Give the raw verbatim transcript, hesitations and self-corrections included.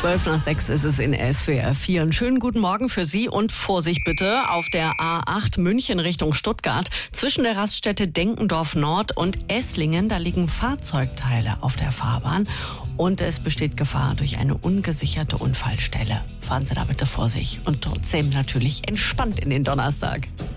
Zwölf nach sechs ist es in S W R vier. Einen schönen guten Morgen für Sie und Vorsicht bitte auf der A acht München Richtung Stuttgart. Zwischen der Raststätte Denkendorf Nord und Esslingen, da liegen Fahrzeugteile auf der Fahrbahn und es besteht Gefahr durch eine ungesicherte Unfallstelle. Fahren Sie da bitte Vorsicht und trotzdem natürlich entspannt in den Donnerstag.